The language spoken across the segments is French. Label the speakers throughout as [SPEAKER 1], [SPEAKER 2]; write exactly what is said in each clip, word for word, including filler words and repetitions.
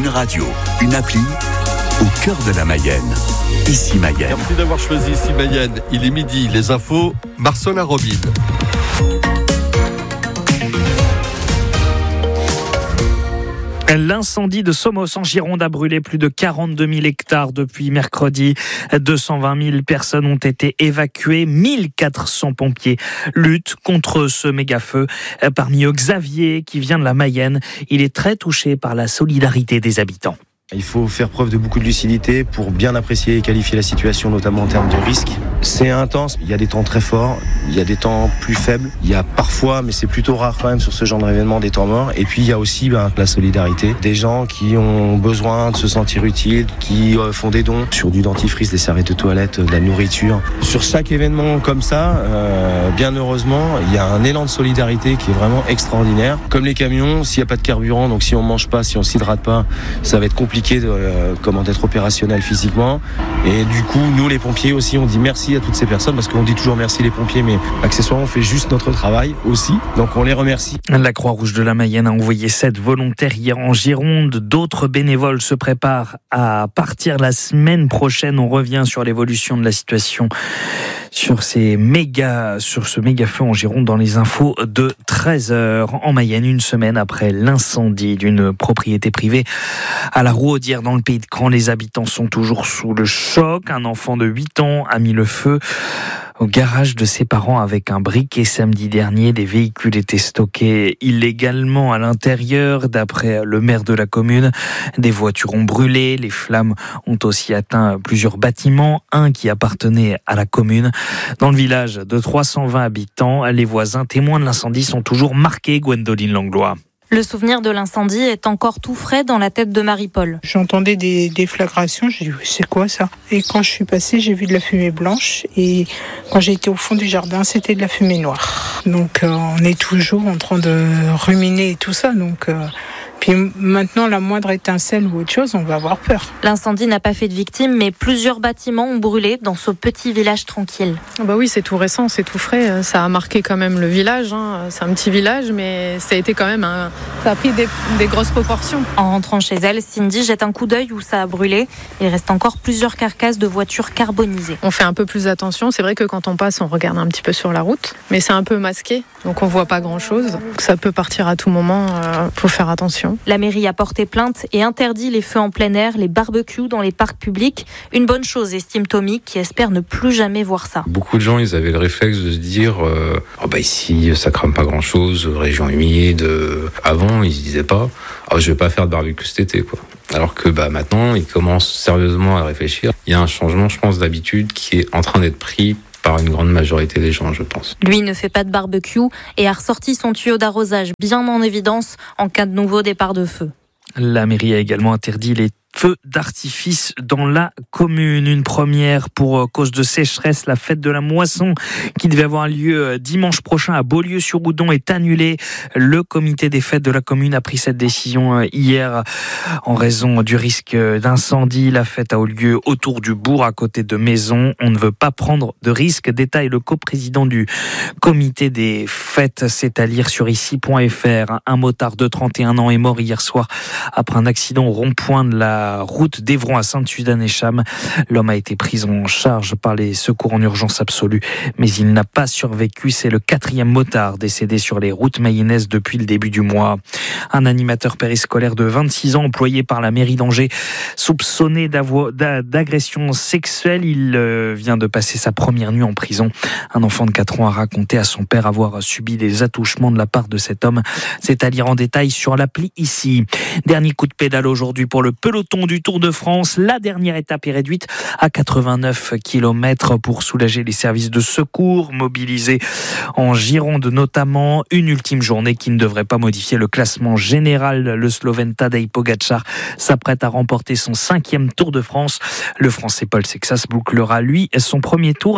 [SPEAKER 1] radio, une appli au cœur de la Mayenne. Ici Mayenne.
[SPEAKER 2] Merci d'avoir choisi Ici Mayenne. Il est midi, les infos, Marcela Robin.
[SPEAKER 3] L'incendie de Somos en Gironde a brûlé plus de quarante-deux mille hectares depuis mercredi. deux cent vingt mille personnes ont été évacuées. mille quatre cents pompiers luttent contre ce méga-feu. Parmi eux, Xavier, qui vient de la Mayenne. Il est très touché par la solidarité des habitants.
[SPEAKER 4] Il faut faire preuve de beaucoup de lucidité pour bien apprécier et qualifier la situation, notamment en termes de risque. C'est intense, il y a des temps très forts, il y a des temps plus faibles, il y a parfois, mais c'est plutôt rare quand même sur ce genre d'événement, des temps morts. Et puis il y a aussi ben, la solidarité, des gens qui ont besoin de se sentir utiles, qui euh, font des dons sur du dentifrice, des serviettes de toilette, de la nourriture. Sur chaque événement comme ça, euh, bien heureusement, il y a un élan de solidarité qui est vraiment extraordinaire. Comme les camions, s'il n'y a pas de carburant, donc si on mange pas, si on s'hydrate pas, ça va être compliqué de euh, comment d'être opérationnel physiquement. Et du coup, nous les pompiers aussi, on dit merci à toutes ces personnes parce qu'on dit toujours merci les pompiers, mais accessoirement on fait juste notre travail aussi, donc on les remercie.
[SPEAKER 3] La Croix-Rouge de la Mayenne a envoyé sept volontaires hier en Gironde. D'autres bénévoles se préparent à partir la semaine prochaine. On revient sur l'évolution de la situation sur ces méga, sur ce méga feu en Gironde dans les infos de treize heures. En Mayenne, une semaine après l'incendie d'une propriété privée à la Rouaudière dans le pays de Caen, les habitants sont toujours sous le choc. Un enfant de huit ans a mis le feu au garage de ses parents avec un briquet samedi dernier. Les véhicules étaient stockés illégalement à l'intérieur. D'après le maire de la commune, des voitures ont brûlé. Les flammes ont aussi atteint plusieurs bâtiments, un qui appartenait à la commune. Dans le village de trois cent vingt habitants, les voisins témoins de l'incendie sont toujours marqués. Gwendoline Langlois.
[SPEAKER 5] Le souvenir de l'incendie est encore tout frais dans la tête de Marie-Paul.
[SPEAKER 6] J'entendais des déflagrations, j'ai dit c'est quoi ça ? Et quand je suis passée, j'ai vu de la fumée blanche et quand j'ai été au fond du jardin, c'était de la fumée noire. Donc euh, on est toujours en train de ruminer et tout ça, donc... Euh Puis maintenant, la moindre étincelle ou autre chose, on va avoir peur.
[SPEAKER 5] L'incendie n'a pas fait de victimes, mais plusieurs bâtiments ont brûlé dans ce petit village tranquille.
[SPEAKER 7] Bah oui, c'est tout récent, c'est tout frais. Ça a marqué quand même le village. Hein. C'est un petit village, mais ça a été quand même un... ça a pris des, des grosses proportions.
[SPEAKER 5] En rentrant chez elle, Cindy jette un coup d'œil où ça a brûlé. Il reste encore plusieurs carcasses de voitures carbonisées.
[SPEAKER 7] On fait un peu plus attention. C'est vrai que quand on passe, on regarde un petit peu sur la route, mais c'est un peu masqué, donc on voit pas grand-chose. Ça peut partir à tout moment. Euh, faut faire attention.
[SPEAKER 5] La mairie a porté plainte et interdit les feux en plein air, les barbecues dans les parcs publics. Une bonne chose, estime Tommy, qui espère ne plus jamais voir ça.
[SPEAKER 8] Beaucoup de gens, ils avaient le réflexe de se dire euh, oh bah ici, ça crame pas grand-chose, région humide. Avant, ils se disaient pas oh, je vais pas faire de barbecue cet été, quoi. Alors que bah maintenant, ils commencent sérieusement à réfléchir. Il y a un changement, je pense, d'habitude qui est en train d'être pris par une grande majorité des gens, je pense.
[SPEAKER 5] Lui ne fait pas de barbecue et a ressorti son tuyau d'arrosage bien en évidence en cas de nouveau départ de feu.
[SPEAKER 3] La mairie a également interdit les feux d'artifice dans la commune. Une première pour cause de sécheresse. La fête de la moisson qui devait avoir lieu dimanche prochain à Beaulieu-sur-Oudon est annulée. Le comité des fêtes de la commune a pris cette décision hier en raison du risque d'incendie. La fête a eu lieu autour du bourg à côté de Maison. On ne veut pas prendre de risque. Détaille le coprésident du comité des fêtes. C'est à lire sur ici point f r. Un motard de trente et un ans est mort hier soir après un accident au rond-point de la route d'Evron à Sainte-Suzanne-et-Cham. L'homme a été pris en charge par les secours en urgence absolue, mais il n'a pas survécu. C'est le quatrième motard décédé sur les routes mayennaises depuis le début du mois. Un animateur périscolaire de vingt-six ans employé par la mairie d'Angers, soupçonné d'agression sexuelle. Il vient de passer sa première nuit en prison. Un enfant de quatre ans a raconté à son père avoir subi des attouchements de la part de cet homme. C'est à lire en détail sur l'appli ici. Dernier coup de pédale aujourd'hui pour le peloton du Tour de France. La dernière étape est réduite à quatre-vingt-neuf kilomètres pour soulager les services de secours mobilisés en Gironde notamment. Une ultime journée qui ne devrait pas modifier le classement général. Le Slovène Tadej Pogačar s'apprête à remporter son cinquième Tour de France. Le Français Paul Sexas bouclera lui son premier tour à la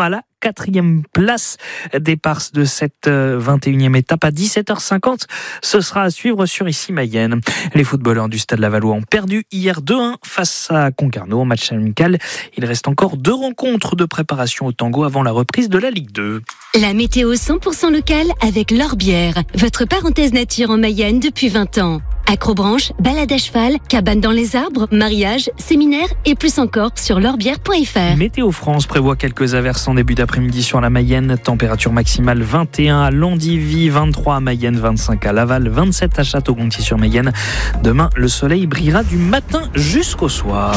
[SPEAKER 3] quatrième place. Départ de cette vingt et unième étape à dix-sept heures cinquante. Ce sera à suivre sur Ici Mayenne. Les footballeurs du Stade Lavallois ont perdu hier deux un face à Concarneau en match amical. Il reste encore deux rencontres de préparation au tango avant la reprise de la Ligue deux.
[SPEAKER 9] La météo cent pour cent locale avec L'Orbière, votre parenthèse nature en Mayenne depuis vingt ans. Acrobranche, balade à cheval, cabane dans les arbres, mariage, séminaire et plus encore sur l'orbière point f r.
[SPEAKER 3] Météo France prévoit quelques averses en début d'après-midi sur la Mayenne. Température maximale vingt et un à Landivy, vingt-trois à Mayenne, vingt-cinq à Laval, vingt-sept à Château-Gontier-sur-Mayenne. Demain, le soleil brillera du matin jusqu'au soir.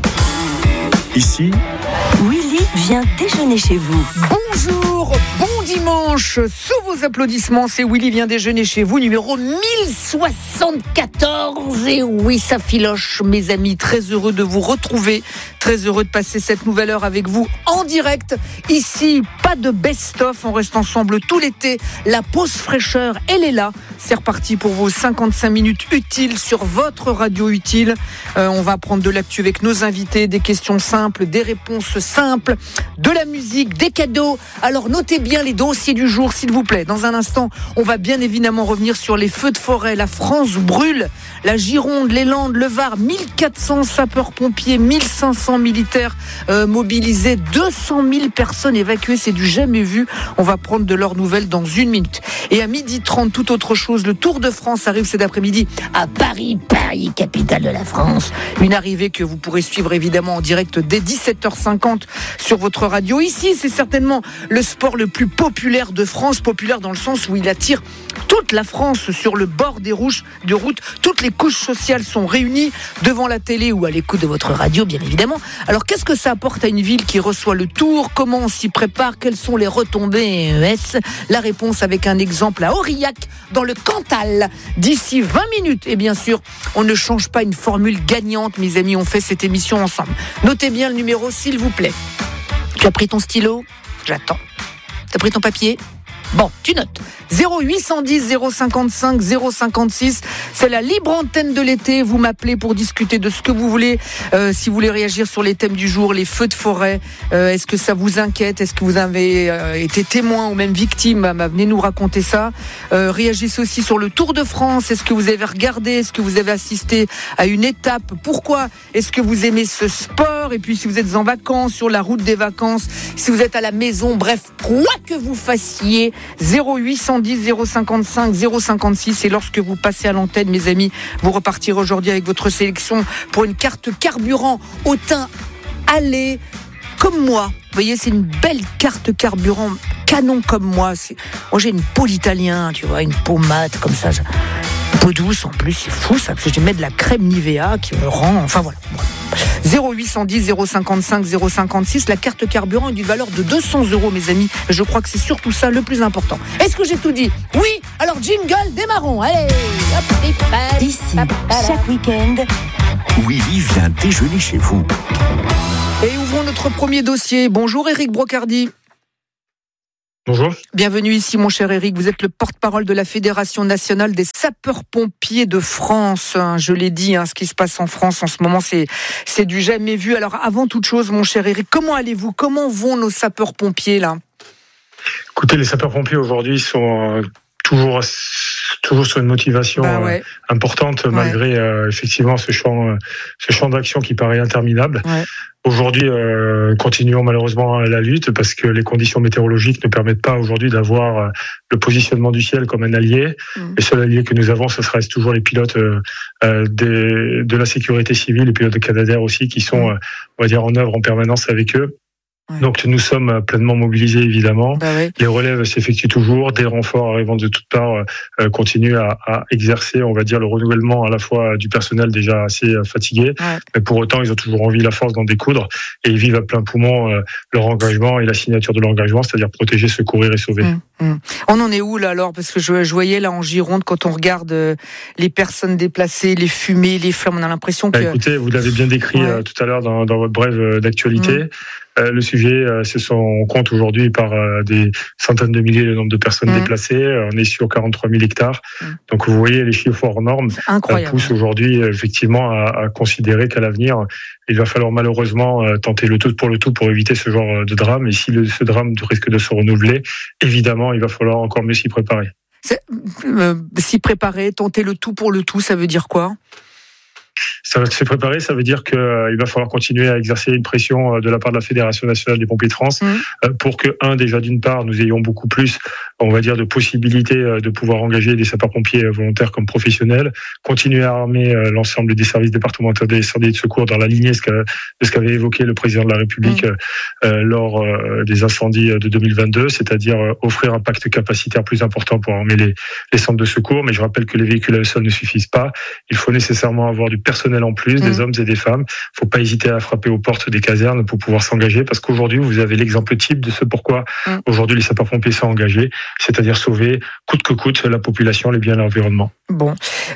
[SPEAKER 1] Ici,
[SPEAKER 10] Willy vient déjeuner chez vous.
[SPEAKER 11] Bonjour, bon dimanche. Sous vos applaudissements, c'est Willy vient déjeuner chez vous, numéro mille soixante-quatorze. Et oui, ça filoche, mes amis. Très heureux de vous retrouver. Très heureux de passer cette nouvelle heure avec vous en direct. Ici, pas de best-of. On reste ensemble tout l'été. La pause fraîcheur, elle est là. C'est reparti pour vos cinquante-cinq minutes utiles sur votre radio utile. Euh, on va prendre de l'actu avec nos invités, des questions simples, des réponses simples, de la musique, des cadeaux. Alors notez bien les dossiers du jour, s'il vous plaît. Dans un instant, on va bien évidemment revenir sur les feux de forêt. La France brûle. La Gironde, les Landes, le Var, mille quatre cents sapeurs-pompiers, mille cinq cents militaires euh, mobilisés, deux cent mille personnes évacuées. C'est du jamais vu. On va prendre de leurs nouvelles dans une minute. Et à midi trente, tout autre chose. Le Tour de France arrive cet après-midi à Paris, Paris, capitale de la France. Une arrivée que vous pourrez suivre évidemment en direct dès dix-sept heures cinquante sur votre radio. Ici, c'est certainement le sport le plus populaire de France, populaire dans le sens où il attire toute la France sur le bord des routes, de route. Toutes les couches sociales sont réunies devant la télé ou à l'écoute de votre radio, bien évidemment. Alors, qu'est-ce que ça apporte à une ville qui reçoit le Tour? Comment on s'y prépare? Quelles sont les retombées E S? La réponse avec un exemple à Aurillac, dans le Cantal, d'ici vingt minutes. Et bien sûr, on ne change pas une formule gagnante, mes amis, on fait cette émission ensemble. Notez bien le numéro, s'il vous plaît. Tu as pris ton stylo? J'attends. Tu as pris ton papier? Bon, tu notes. zéro huit cent dix zéro cinquante-cinq zéro cinquante-six, c'est la libre antenne de l'été. Vous m'appelez pour discuter de ce que vous voulez. Euh, si vous voulez réagir sur les thèmes du jour, les feux de forêt, euh, est-ce que ça vous inquiète? Est-ce que vous avez euh, été témoin ou même victime? bah, Venez nous raconter ça. Euh, réagissez aussi sur le Tour de France. Est-ce que vous avez regardé? Est-ce que vous avez assisté à une étape? Pourquoi? Est-ce que vous aimez ce sport? Et puis si vous êtes en vacances, sur la route des vacances, si vous êtes à la maison, bref, quoi que vous fassiez, zéro huit cent dix zéro cinquante-cinq zéro cinquante-six. Et lorsque vous passez à l'antenne, mes amis, vous repartirez aujourd'hui avec votre sélection pour une carte carburant au teint allé comme moi. Vous voyez, c'est une belle carte carburant canon comme moi. C'est... Moi, j'ai une peau d'italien, tu vois, une peau mate comme ça. Une peau douce en plus, c'est fou ça, parce que je mets de la crème Nivea qui me rend... Enfin voilà. zéro huit cent dix zéro cinquante-cinq zéro cinquante-six, la carte carburant est d'une valeur de deux cents euros, mes amis. Je crois que c'est surtout ça le plus important. Est-ce que j'ai tout dit? Oui. Alors jingle, démarrons. Allez.
[SPEAKER 10] Ici, chaque week-end,
[SPEAKER 1] Willy vient déjeuner chez vous.
[SPEAKER 11] Et ouvrons notre premier dossier. Bonjour Éric Brocardi.
[SPEAKER 12] Bonjour.
[SPEAKER 11] Bienvenue ici, mon cher Éric. Vous êtes le porte-parole de la Fédération nationale des sapeurs-pompiers de France. Je l'ai dit, hein, ce qui se passe en France en ce moment, c'est, c'est du jamais vu. Alors, avant toute chose, mon cher Éric, comment allez-vous? Comment vont nos sapeurs-pompiers, là?
[SPEAKER 12] Écoutez, les sapeurs-pompiers, aujourd'hui, sont toujours, toujours sur une motivation bah ouais. euh, importante, ouais. malgré euh, effectivement ce champ, euh, ce champ d'action qui paraît interminable. Ouais. Aujourd'hui, euh, continuons malheureusement la lutte parce que les conditions météorologiques ne permettent pas aujourd'hui d'avoir euh, le positionnement du ciel comme un allié. Mmh. Les seuls alliés que nous avons, ce reste toujours les pilotes euh, des, de la sécurité civile, les pilotes de Canadair aussi, qui sont, mmh. euh, on va dire, en œuvre en permanence avec eux. Ouais. Donc nous sommes pleinement mobilisés évidemment. Bah oui. Les relèves s'effectuent toujours, des renforts arrivant de toutes parts euh, continuent à, à exercer, on va dire, le renouvellement à la fois du personnel déjà assez fatigué, ouais. mais pour autant ils ont toujours envie, la force d'en découdre et ils vivent à plein poumon euh, leur engagement et la signature de l'engagement, c'est-à-dire protéger, secourir et sauver.
[SPEAKER 11] Mmh. Mmh. On en est où là alors? Parce que je, je voyais là en Gironde, quand on regarde euh, les personnes déplacées, les fumées, les flammes, on a l'impression que...
[SPEAKER 12] Bah, écoutez, vous l'avez bien décrit ouais. euh, tout à l'heure dans, dans votre brève d'actualité. Mmh. Euh, le sujet, euh, c'est son, on compte aujourd'hui par euh, des centaines de milliers le nombre de personnes mmh. déplacées. Euh, on est sur quarante-trois mille hectares. Mmh. Donc vous voyez, les chiffres hors normes euh, poussent aujourd'hui euh, effectivement à, à considérer qu'à l'avenir, il va falloir malheureusement euh, tenter le tout pour le tout pour éviter ce genre de drame. Et si le, ce drame risque de se renouveler, évidemment, il va falloir encore mieux s'y préparer.
[SPEAKER 11] C'est, euh, s'y préparer, tenter le tout pour le tout, ça veut dire quoi ?
[SPEAKER 12] Ça va se préparer, ça veut dire qu'il euh, va falloir continuer à exercer une pression euh, de la part de la Fédération nationale des pompiers de France mmh. euh, pour que, un, déjà d'une part, nous ayons beaucoup plus, on va dire, de possibilités euh, de pouvoir engager des sapeurs-pompiers euh, volontaires comme professionnels, continuer à armer euh, l'ensemble des services départementaux d'incendie et de secours dans la lignée de ce qu'avait évoqué le président de la République mmh. euh, lors euh, des incendies de deux mille vingt-deux, c'est-à-dire euh, offrir un pacte capacitaire plus important pour armer les, les centres de secours. Mais je rappelle que les véhicules à eux seuls ne suffisent pas. Il faut nécessairement avoir du personnel en plus, mmh. des hommes et des femmes. Il ne faut pas hésiter à frapper aux portes des casernes pour pouvoir s'engager, parce qu'aujourd'hui, vous avez l'exemple type de ce pourquoi mmh. aujourd'hui les sapeurs-pompiers sont engagés, c'est-à-dire sauver coûte que coûte la population, les biens et l'environnement.
[SPEAKER 11] Bon.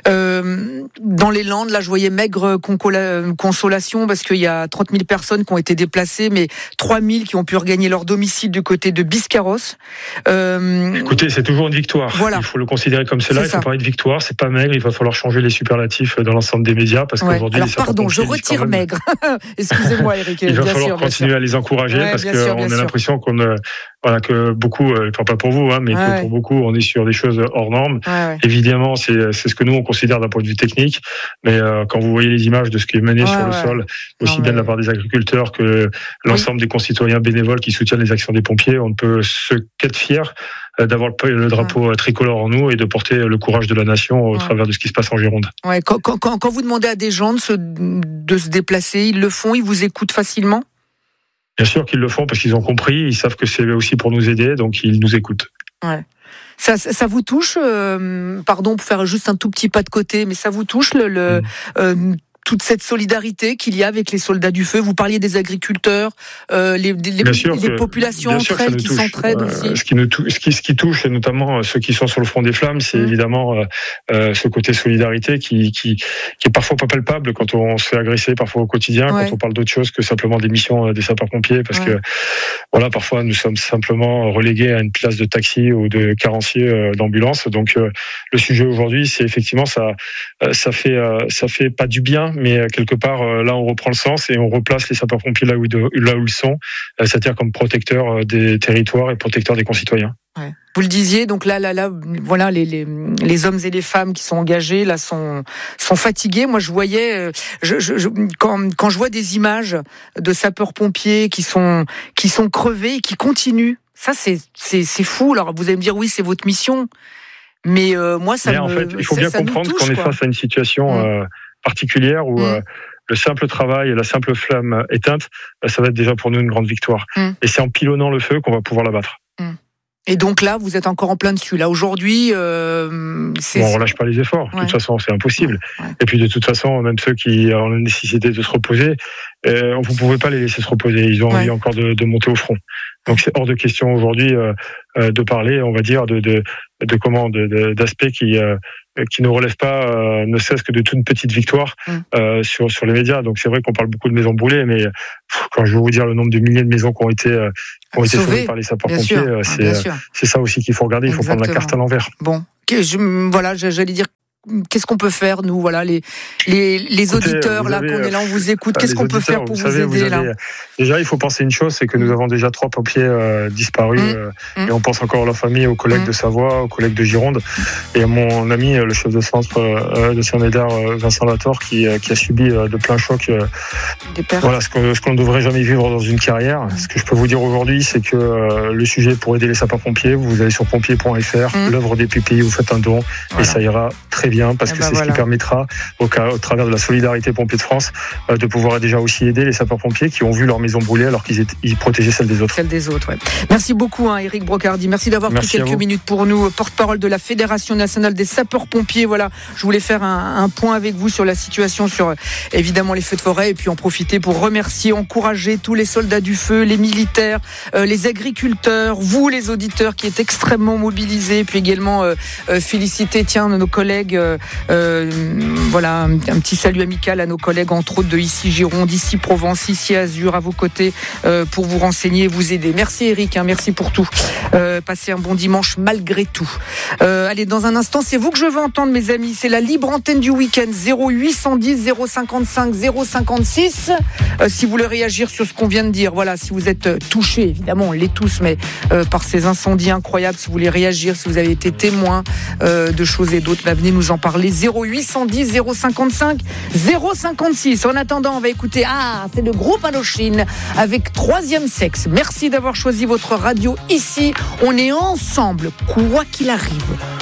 [SPEAKER 11] Euh, dans les Landes, là, je voyais maigre consolation, parce qu'il y a trente mille personnes qui ont été déplacées, mais trois mille qui ont pu regagner leur domicile du côté de Biscarrosse.
[SPEAKER 12] Euh... Écoutez, c'est toujours une victoire.
[SPEAKER 11] Voilà.
[SPEAKER 12] Il faut le considérer comme cela. C'est il faut ça. parler de victoire. C'est pas maigre. Il va falloir changer les superlatifs dans l'ensemble des médias, parce
[SPEAKER 11] ouais.
[SPEAKER 12] qu'aujourd'hui,
[SPEAKER 11] alors pardon, je retire maigre. Excusez-moi, Eric.
[SPEAKER 12] Il va
[SPEAKER 11] bien
[SPEAKER 12] falloir
[SPEAKER 11] sûr,
[SPEAKER 12] continuer à les encourager, ouais, parce qu'on a sûr. l'impression qu'on euh, voilà que beaucoup, euh, enfin pas pour vous, hein, mais ouais, que ouais. pour beaucoup, on est sur des choses hors normes. Ouais, ouais. Évidemment, c'est c'est ce que nous on considère d'un point de vue technique, mais euh, quand vous voyez les images de ce qui est mené ouais, sur ouais. le sol, aussi non, bien mais... de la part des agriculteurs que l'ensemble oui. des concitoyens bénévoles qui soutiennent les actions des pompiers, on ne peut se qu'être fier d'avoir le drapeau ouais. tricolore en nous et de porter le courage de la nation au ouais. travers de ce qui se passe en Gironde.
[SPEAKER 11] Ouais, quand, quand, quand vous demandez à des gens de se, de se déplacer, ils le font, ils vous écoutent facilement ?
[SPEAKER 12] Bien sûr qu'ils le font parce qu'ils ont compris, ils savent que c'est aussi pour nous aider, donc ils nous écoutent.
[SPEAKER 11] Ouais. Ça, ça vous touche, euh, pardon pour faire juste un tout petit pas de côté, mais ça vous touche le... le mmh. euh, toute cette solidarité qu'il y a avec les soldats du feu. Vous parliez des agriculteurs, euh, les, les, les
[SPEAKER 12] que,
[SPEAKER 11] populations entre elles qui touche. s'entraident euh, aussi.
[SPEAKER 12] Ce qui, nous tou- ce, qui, ce qui touche, notamment ceux qui sont sur le front des flammes, c'est mmh. évidemment euh, euh, ce côté solidarité qui, qui, qui est parfois pas palpable quand on se fait agresser, parfois au quotidien, ouais. quand on parle d'autre chose que simplement des missions des sapeurs-pompiers, parce ouais. que voilà, parfois nous sommes simplement relégués à une place de taxi ou de carancier euh, d'ambulance. Donc euh, le sujet aujourd'hui, c'est effectivement ça, euh, ça fait, euh, ça fait pas du bien. Mais quelque part, là, on reprend le sens et on replace les sapeurs-pompiers là où, là où ils sont, c'est-à-dire comme protecteurs des territoires et protecteurs des concitoyens.
[SPEAKER 11] Ouais. Vous le disiez, donc là, là, là, voilà, les, les, les hommes et les femmes qui sont engagés, là, sont, sont fatigués. Moi, je voyais, je, je, je, quand, quand je vois des images de sapeurs-pompiers qui sont, qui sont crevés et qui continuent, ça, c'est, c'est, c'est fou. Alors, vous allez me dire, oui, c'est votre mission. Mais euh, moi, ça
[SPEAKER 12] mais
[SPEAKER 11] me,
[SPEAKER 12] en fait, il faut
[SPEAKER 11] ça,
[SPEAKER 12] bien
[SPEAKER 11] ça
[SPEAKER 12] comprendre
[SPEAKER 11] touche,
[SPEAKER 12] qu'on
[SPEAKER 11] quoi.
[SPEAKER 12] est face à une situation mmh. euh, particulière où mmh. euh, le simple travail et la simple flamme éteinte, ça va être déjà pour nous une grande victoire. Mmh. Et c'est en pilonnant le feu qu'on va pouvoir l'abattre.
[SPEAKER 11] Mmh. Et donc là, vous êtes encore en plein dessus. Là, aujourd'hui, euh, c'est...
[SPEAKER 12] Bon, on relâche pas les efforts. Ouais. De toute façon, c'est impossible. Ouais. Ouais. Et puis, de toute façon, même ceux qui ont la nécessité de se reposer, euh, vous pouvez pas les laisser se reposer. Ils ont ouais. envie encore de, de monter au front. Donc, c'est hors de question aujourd'hui euh, de parler, on va dire, de, de, de comment, de, de, d'aspects qui... Euh, qui ne relève pas, euh, ne cesse que de toute une petite victoire mmh. euh, sur sur les médias. Donc c'est vrai qu'on parle beaucoup de maisons brûlées, mais pff, quand je vais vous dire le nombre de milliers de maisons qui ont été euh, qui ont été sauvées par les sapeurs-pompiers, euh, c'est euh, c'est ça aussi qu'il faut regarder. Il faut Exactement. prendre la carte à l'envers.
[SPEAKER 11] Bon, je, voilà, j'allais dire. Qu'est-ce qu'on peut faire, nous, voilà, les les, les Écoutez, auditeurs là, avez, qu'on est là, on vous écoute. Qu'est-ce qu'on peut faire pour vous, savez, aider vous avez, là
[SPEAKER 12] Déjà, il faut penser une chose, c'est que nous avons déjà trois pompiers euh, disparus, mmh. Euh, mmh. et on pense encore à leur famille, aux collègues mmh. de Savoie, aux collègues de Gironde, et à mon ami, le chef de centre euh, de Saint-Médard, Vincent Lator, qui euh, qui a subi euh, de plein choc. Euh, voilà, ce qu'on ce qu'on ne devrait jamais vivre dans une carrière. Mmh. Ce que je peux vous dire aujourd'hui, c'est que euh, le sujet pour aider les sapeurs-pompiers, vous allez sur pompiers point f r, mmh. l'œuvre des P P I, vous faites un don, voilà. et ça ira très bien, parce eh que ben c'est voilà. ce qui permettra, au, au travers de la solidarité Pompiers de France, euh, de pouvoir déjà aussi aider les sapeurs-pompiers qui ont vu leur maison brûler alors qu'ils étaient, ils protégeaient celle des autres.
[SPEAKER 11] Celle des autres, ouais. Merci beaucoup, hein, Éric Brocardi. Merci d'avoir Merci pris quelques minutes pour nous, porte-parole de la Fédération nationale des sapeurs-pompiers. Voilà, je voulais faire un, un point avec vous sur la situation, sur évidemment les feux de forêt, et puis en profiter pour remercier, encourager tous les soldats du feu, les militaires, euh, les agriculteurs, vous les auditeurs qui êtes extrêmement mobilisés, puis également euh, euh, féliciter tiens nos collègues, euh, euh, voilà un, un petit salut amical à nos collègues entre autres de ici Gironde, ici Provence, ici Azur, à vos côtés euh, pour vous renseigner, vous aider. Merci Eric, hein, merci pour tout. Euh, passez un bon dimanche malgré tout. Euh, allez, dans un instant, c'est vous que je veux entendre mes amis, c'est la libre antenne du week-end, zéro huit cent dix zéro cinquante-cinq zéro cinquante-six. Euh, si vous voulez réagir sur ce qu'on vient de dire, voilà, si vous êtes touchés, évidemment on l'est tous, mais euh, par ces incendies incroyables, si vous voulez réagir, si vous avez été témoin euh, de choses et d'autres, bah, venez nous en parler. Zéro huit cent dix zéro cinquante-cinq zéro cinquante-six. En attendant, on va écouter, ah, c'est le groupe Indochine avec Troisième Sexe. Merci d'avoir choisi votre radio ici. On est ensemble, quoi qu'il arrive.